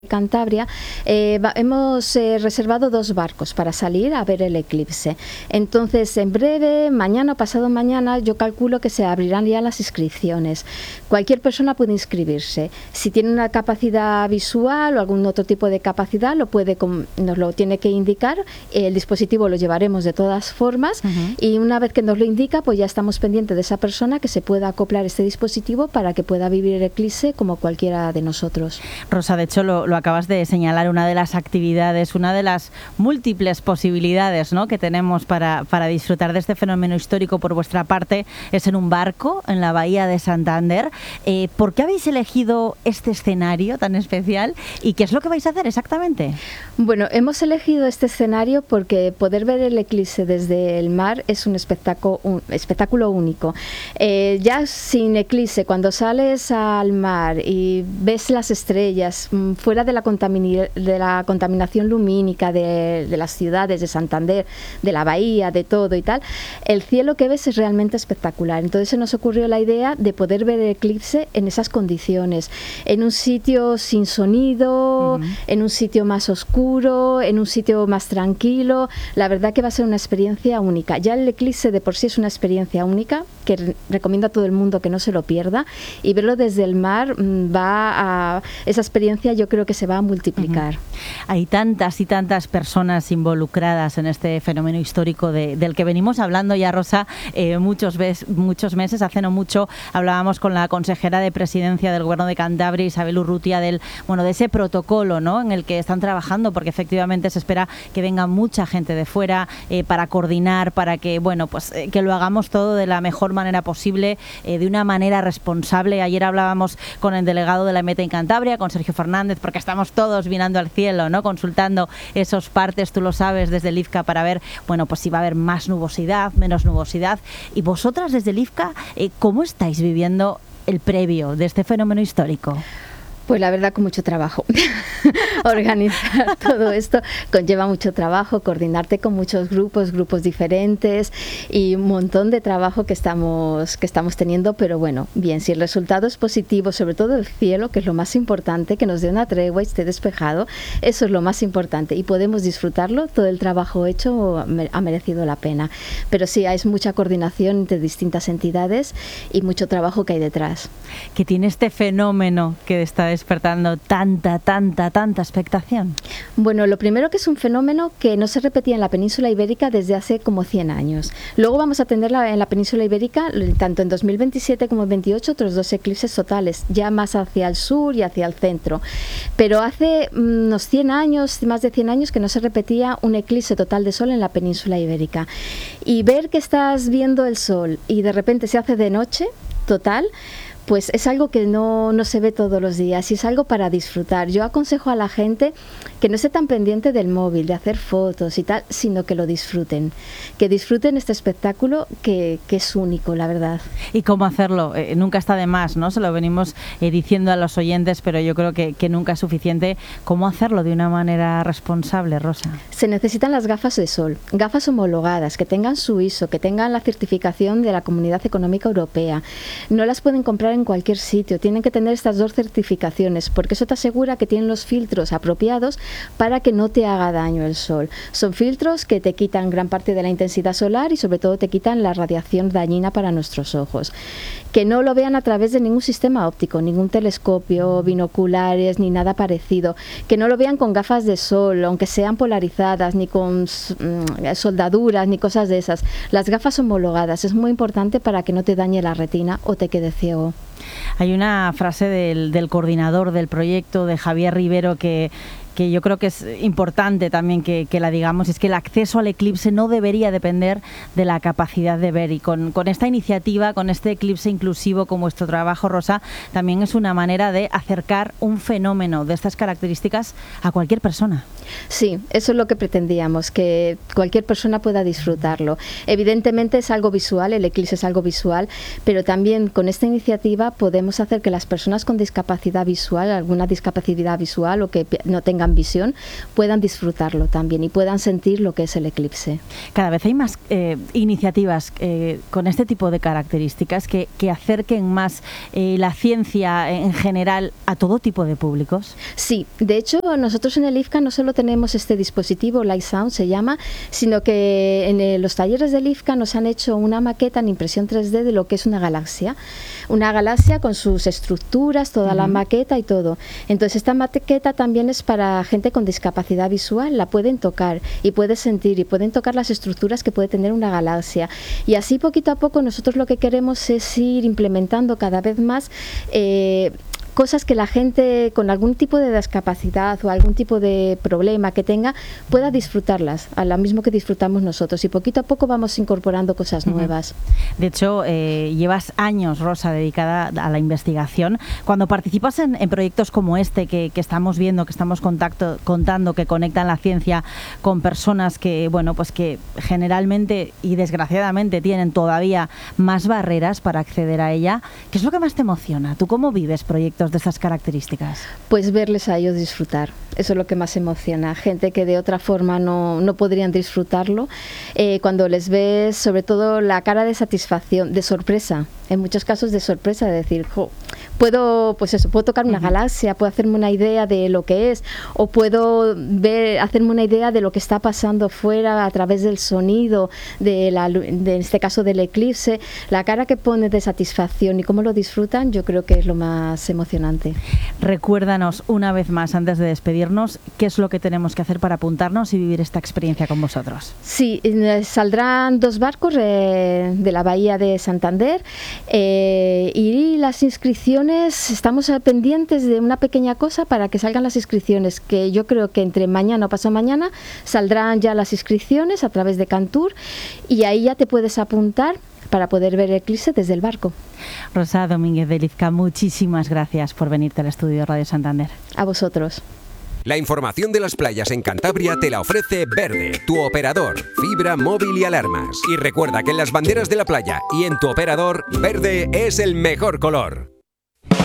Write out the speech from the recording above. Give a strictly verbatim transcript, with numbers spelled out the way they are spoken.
Cantabria, eh, va, hemos eh, reservado dos barcos para salir a ver el eclipse. Entonces, en breve, mañana o pasado mañana, yo calculo que se abrirán ya las inscripciones. Cualquier persona puede inscribirse. Si tiene una capacidad visual o algún otro tipo de capacidad, lo puede, nos lo tiene que indicar. El dispositivo lo llevaremos de todas formas, uh-huh. y una vez que nos lo indica, pues ya estamos pendientes de esa persona que se pueda acoplar este dispositivo para que pueda vivir el eclipse como cualquiera de nosotros. Rosa, de hecho, lo, lo acabas de señalar, una de las actividades, una de las múltiples posibilidades, ¿no?, que tenemos para, para disfrutar de este fenómeno histórico por vuestra parte es en un barco en la bahía de Santander. Eh, ¿Por qué habéis elegido este escenario tan especial y qué es lo que vais a hacer exactamente? Bueno, hemos elegido este escenario porque poder ver el eclipse desde el mar es un espectáculo, un espectáculo único. Eh, ya sin eclipse, cuando sales al mar y ves las estrellas fuera de la de la contaminación lumínica de, de las ciudades de Santander, de la bahía, de todo y tal, el cielo que ves es realmente espectacular. Entonces se nos ocurrió la idea de poder ver el eclipse en esas condiciones, en un sitio sin sonido, uh-huh. en un sitio más oscuro, en un sitio más tranquilo. La verdad que va a ser una experiencia única. Ya el eclipse de por sí es una experiencia única, que re- recomiendo a todo el mundo que no se lo pierda, y verlo desde el mar mmm, va a... esa experiencia yo creo que se va a multiplicar. Uh-huh. Hay tantas y tantas personas involucradas en este fenómeno histórico de, del que venimos hablando ya, Rosa, eh, muchos, ves, muchos meses. Hace no mucho hablábamos con la consejera de Presidencia del Gobierno de Cantabria, Isabel Urrutia, del, bueno, de ese protocolo, ¿no?, en el que están trabajando, porque efectivamente se espera que venga mucha gente de fuera eh, para coordinar, para que, bueno, pues eh, que lo hagamos todo de la mejor manera posible, eh, de una manera responsable. Ayer hablábamos con el delegado de la Meta en Cantabria, con Sergio Fernández, porque estamos todos mirando al cielo, ¿no?, consultando esos partes, tú lo sabes, desde el IFCA, para ver, bueno, pues si va a haber más nubosidad, menos nubosidad. Y vosotras desde el IFCA, eh, ¿cómo estáis viviendo el previo de este fenómeno histórico? Pues la verdad, con mucho trabajo. Organizar todo esto conlleva mucho trabajo, coordinarte con muchos grupos, grupos diferentes y un montón de trabajo que estamos, que estamos teniendo, pero bueno, bien, si el resultado es positivo, sobre todo el cielo, que es lo más importante, que nos dé una tregua y esté despejado, eso es lo más importante y podemos disfrutarlo, todo el trabajo hecho ha merecido la pena. Pero sí, hay mucha coordinación entre distintas entidades y mucho trabajo que hay detrás. Que tiene este fenómeno que está despertando tanta, tanta, tanta expectación? Bueno, lo primero que es un fenómeno que no se repetía en la península ibérica desde hace como cien años. Luego vamos a tener la, en la península ibérica, tanto en dos mil veintisiete como en veintiocho, otros dos eclipses totales, ya más hacia el sur y hacia el centro. Pero hace unos cien años, más de cien años, que no se repetía un eclipse total de sol en la península ibérica. Y ver que estás viendo el sol y de repente se hace de noche total, pues es algo que no, no se ve todos los días y es algo para disfrutar. Yo aconsejo a la gente que no esté tan pendiente del móvil, de hacer fotos y tal, sino que lo disfruten, que disfruten este espectáculo que, que es único, la verdad. ¿Y cómo hacerlo? Eh, nunca está de más, ¿no? Se lo venimos eh, diciendo a los oyentes, pero yo creo que, que nunca es suficiente. ¿Cómo hacerlo de una manera responsable, Rosa? Se necesitan las gafas de sol, gafas homologadas, que tengan su I S O, que tengan la certificación de la Comunidad Económica Europea. No las pueden comprar en cualquier sitio, tienen que tener estas dos certificaciones, porque eso te asegura que tienen los filtros apropiados para que no te haga daño el sol. Son filtros que te quitan gran parte de la intensidad solar y sobre todo te quitan la radiación dañina para nuestros ojos. Que no lo vean a través de ningún sistema óptico, ningún telescopio, binoculares, ni nada parecido. Que no lo vean con gafas de sol, aunque sean polarizadas, ni con mm, soldaduras, ni cosas de esas. Las gafas homologadas es muy importante para que no te dañe la retina o te quede ciego. Hay una frase del, del coordinador del proyecto, de Javier Rivero, que que yo creo que es importante también que, que la digamos, es que el acceso al eclipse no debería depender de la capacidad de ver. Y con, con esta iniciativa, con este eclipse inclusivo como vuestro trabajo, Rosa, también es una manera de acercar un fenómeno de estas características a cualquier persona. Sí, eso es lo que pretendíamos, que cualquier persona pueda disfrutarlo. Evidentemente es algo visual, el eclipse es algo visual, pero también con esta iniciativa podemos hacer que las personas con discapacidad visual, alguna discapacidad visual o que no tengan tengan visión puedan disfrutarlo también y puedan sentir lo que es el eclipse. Cada vez hay más eh, iniciativas eh, con este tipo de características que, que acerquen más eh, la ciencia en general a todo tipo de públicos. Sí, de hecho nosotros en el I F C A no solo tenemos este dispositivo, Light Sound se llama, sino que en el, los talleres del I F C A nos han hecho una maqueta en impresión tres D de lo que es una galaxia. Una galaxia con sus estructuras, toda uh-huh. la maqueta y todo. Entonces esta maqueta también es para gente con discapacidad visual, la pueden tocar y pueden sentir y pueden tocar las estructuras que puede tener una galaxia. Y así poquito a poco nosotros lo que queremos es ir implementando cada vez más eh, cosas que la gente con algún tipo de discapacidad o algún tipo de problema que tenga pueda disfrutarlas, a lo mismo que disfrutamos nosotros, y poquito a poco vamos incorporando cosas nuevas. De hecho, eh, llevas años, Rosa, dedicada a la investigación. Cuando participas en, en proyectos como este que, que estamos viendo, que estamos contacto, contando, que conectan la ciencia con personas que, bueno, pues que generalmente y desgraciadamente tienen todavía más barreras para acceder a ella, ¿qué es lo que más te emociona? ¿Tú cómo vives proyectos de estas características? Pues verles a ellos disfrutar, eso es lo que más emociona, gente que de otra forma no, no podrían disfrutarlo, eh, cuando les ves sobre todo la cara de satisfacción, de sorpresa, en muchos casos de sorpresa, de decir, jo, puedo, pues eso, puedo tocar una uh-huh. galaxia, puedo hacerme una idea de lo que es, o puedo ver, hacerme una idea de lo que está pasando fuera a través del sonido, de, la, de en este caso del eclipse, la cara que pone de satisfacción y cómo lo disfrutan, yo creo que es lo más emocionante. Recuérdanos una vez más, antes de despedirnos, qué es lo que tenemos que hacer para apuntarnos y vivir esta experiencia con vosotros. Sí, eh, saldrán dos barcos eh, de la bahía de Santander eh, y las inscripciones, estamos pendientes de una pequeña cosa para que salgan las inscripciones, que yo creo que entre mañana o pasado mañana saldrán ya las inscripciones a través de Cantur y ahí ya te puedes apuntar para poder ver el eclipse desde el barco. Rosa Domínguez del I F C A, muchísimas gracias por venirte al estudio Radio Santander. A vosotros. La información de las playas en Cantabria te la ofrece Verde, tu operador, fibra, móvil y alarmas. Y recuerda que en las banderas de la playa y en tu operador, verde es el mejor color.